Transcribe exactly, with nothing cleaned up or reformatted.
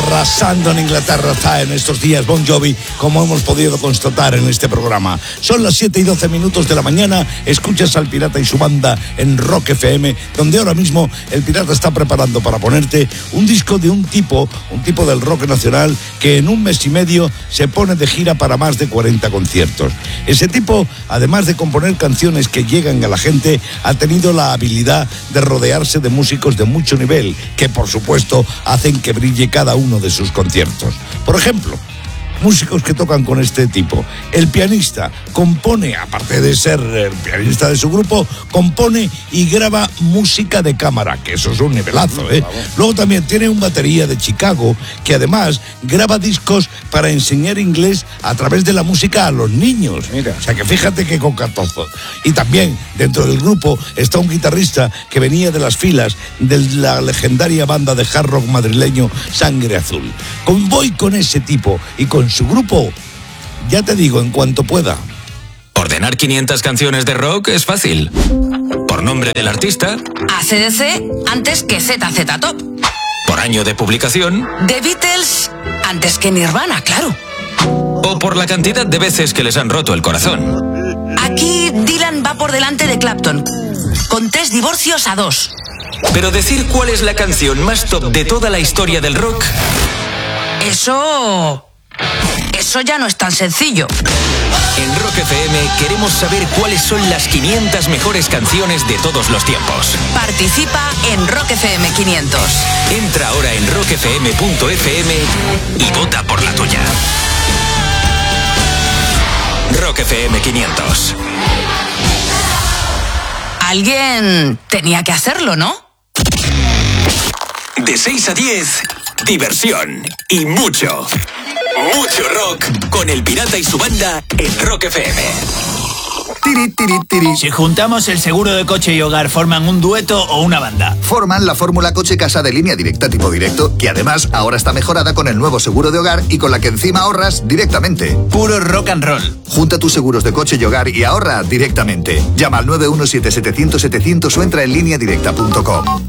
Arrasando en Inglaterra está en estos días Bon Jovi, como hemos podido constatar en este programa. Son las siete y doce minutos de la mañana, escuchas al Pirata y su banda en Rock F M, donde ahora mismo el Pirata está preparando para ponerte un disco de un tipo, un tipo del rock nacional, que en un mes y medio se pone de gira para más de cuarenta conciertos. Ese tipo, además de componer canciones que llegan a la gente, ha tenido la habilidad de rodearse de músicos de mucho nivel, que por supuesto hacen que brille cada uno de sus conciertos. Por ejemplo, músicos que tocan con este tipo. El pianista compone, aparte de ser el pianista de su grupo, compone y graba música de cámara, que eso es un nivelazo, ¿eh? Luego también tiene un batería de Chicago que además graba discos para enseñar inglés a través de la música a los niños. Mira. O sea que fíjate qué cocatozo. Y también dentro del grupo está un guitarrista que venía de las filas de la legendaria banda de hard rock madrileño Sangre Azul. Con, voy con ese tipo y con su grupo, ya te digo, en cuanto pueda. Ordenar quinientas canciones de rock es fácil. Por nombre del artista. A C D C antes que Z Z Top. Por año de publicación. The Beatles antes que Nirvana, claro. O por la cantidad de veces que les han roto el corazón. Aquí Dylan va por delante de Clapton, con tres divorcios a dos. Pero decir cuál es la canción más top de toda la historia del rock... Eso... Eso ya no es tan sencillo. En Rock F M queremos saber cuáles son las quinientas mejores canciones de todos los tiempos. Participa en Rock F M quinientos. Entra ahora en rock f m punto f m y vota por la tuya. Rock F M quinientos. Alguien tenía que hacerlo, ¿no? De seis a diez, diversión y mucho, mucho rock con el Pirata y su banda en Rock F M. Tiri, tiri, tiri. Si juntamos el seguro de coche y hogar, ¿forman un dueto o una banda? Forman la fórmula coche-casa de Línea Directa tipo directo, que además ahora está mejorada con el nuevo seguro de hogar y con la que encima ahorras directamente. Puro rock and roll. Junta tus seguros de coche y hogar y ahorra directamente. Llama al nueve uno siete siete cero cero setecientos o entra en línea directa punto com.